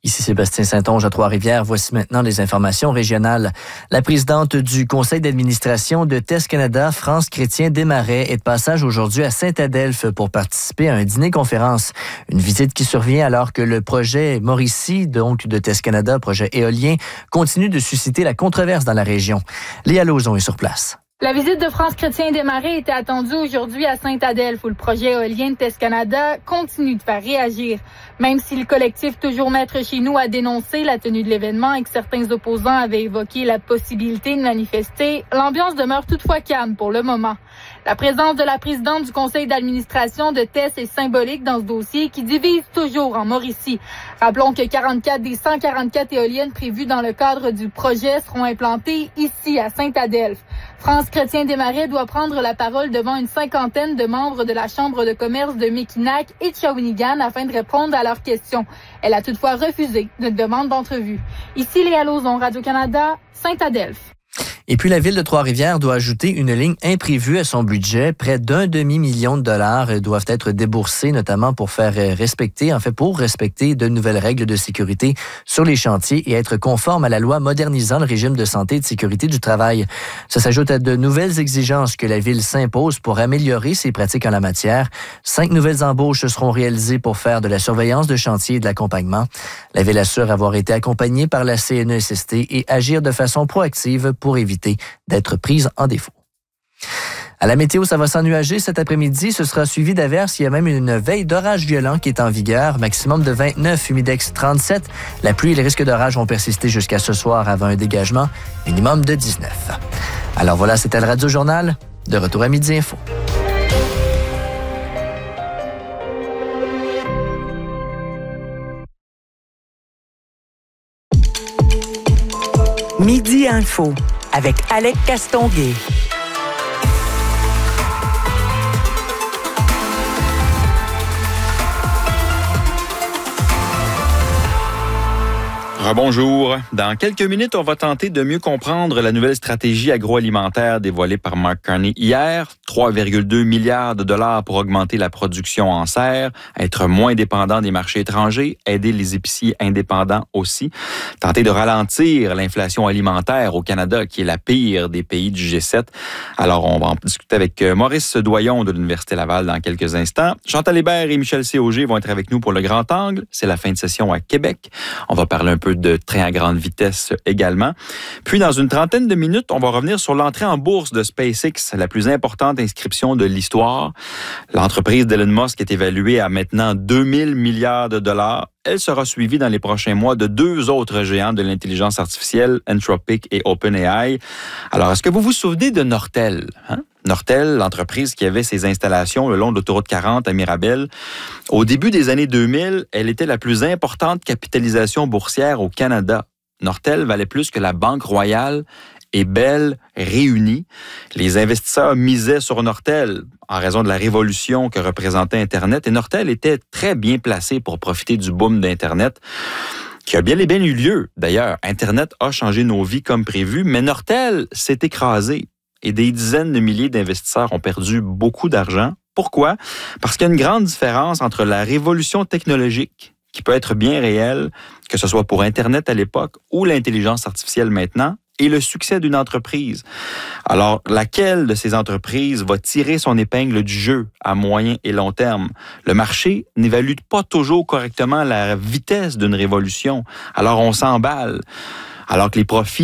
Ici Sébastien Saint-Onge à Trois-Rivières. Voici maintenant les informations régionales. La présidente du conseil d'administration de TES Canada, France Chrétien-Desmarais, est de passage aujourd'hui à Saint-Adelphe pour participer à un dîner-conférence. Une visite qui survient alors que le projet Mauricie, donc de TES Canada, projet éolien, continue de susciter la controverse dans la région. Léa Lauzon est sur place. La visite de France Chrétien-Desmarais était attendue aujourd'hui à Saint-Adelphe, où le projet éolien de TES Canada continue de faire réagir. Même si le collectif Toujours Maître chez nous a dénoncé la tenue de l'événement et que certains opposants avaient évoqué la possibilité de manifester, l'ambiance demeure toutefois calme pour le moment. La présence de la présidente du conseil d'administration de TES est symbolique dans ce dossier qui divise toujours en Mauricie. Rappelons que 44 des 144 éoliennes prévues dans le cadre du projet seront implantées ici à Saint-Adelphe. France Chrétien-Desmarais doit prendre la parole devant une cinquantaine de membres de la Chambre de commerce de Mekinac et de Shawinigan afin de répondre à leurs questions. Elle a toutefois refusé une demande d'entrevue. Ici Léa Lauzon, Radio-Canada, Saint-Adelphe. Et puis, la Ville de Trois-Rivières doit ajouter une ligne imprévue à son budget. Près d'1 demi-million de dollars doivent être déboursés, notamment pour respecter de nouvelles règles de sécurité sur les chantiers et être conforme à la loi modernisant le régime de santé et de sécurité du travail. Ça s'ajoute à de nouvelles exigences que la Ville s'impose pour améliorer ses pratiques en la matière. 5 nouvelles embauches seront réalisées pour faire de la surveillance de chantier et de l'accompagnement. La Ville assure avoir été accompagnée par la CNESST et agir de façon proactive pour éviter d'être prise en défaut. À la météo, ça va s'ennuager cet après-midi. Ce sera suivi d'averses. Il y a même une veille d'orage violent qui est en vigueur. Maximum de 29, humidex 37. La pluie et les risques d'orage vont persister jusqu'à ce soir avant un dégagement. Minimum de 19. Alors voilà, c'était le Radio Journal. De retour à Midi Info. Midi Info avec Alec Castonguay. Bonjour. Dans quelques minutes, on va tenter de mieux comprendre la nouvelle stratégie agroalimentaire dévoilée par Mark Carney hier. 3,2 milliards de dollars pour augmenter la production en serre, être moins dépendant des marchés étrangers, aider les épiciers indépendants aussi, tenter de ralentir l'inflation alimentaire au Canada, qui est la pire des pays du G7. Alors, on va en discuter avec Maurice Doyon de l'Université Laval dans quelques instants. Chantal Hébert et Michel Auger vont être avec nous pour le Grand Angle. C'est la fin de session à Québec. On va parler un peu de train à grande vitesse également. Puis, dans une trentaine de minutes, on va revenir sur l'entrée en bourse de SpaceX, la plus importante inscription de l'histoire. L'entreprise d'Elon Musk est évaluée à maintenant 2000 milliards de dollars. Elle sera suivie dans les prochains mois de 2 autres géants de l'intelligence artificielle, Anthropic et OpenAI. Alors, est-ce que vous vous souvenez de Nortel? Nortel, l'entreprise qui avait ses installations le long de l'autoroute 40 à Mirabel. Au début des années 2000, elle était la plus importante capitalisation boursière au Canada. Nortel valait plus que la Banque Royale et Bell réunis. Les investisseurs misaient sur Nortel en raison de la révolution que représentait Internet. Et Nortel était très bien placé pour profiter du boom d'Internet, qui a bien et bien eu lieu. D'ailleurs, Internet a changé nos vies comme prévu, mais Nortel s'est écrasé. Et des dizaines de milliers d'investisseurs ont perdu beaucoup d'argent. Pourquoi? Parce qu'il y a une grande différence entre la révolution technologique, qui peut être bien réelle, que ce soit pour Internet à l'époque ou l'intelligence artificielle maintenant, et le succès d'une entreprise. Alors, laquelle de ces entreprises va tirer son épingle du jeu à moyen et long terme? Le marché n'évalue pas toujours correctement la vitesse d'une révolution. Alors, on s'emballe. Alors que les profits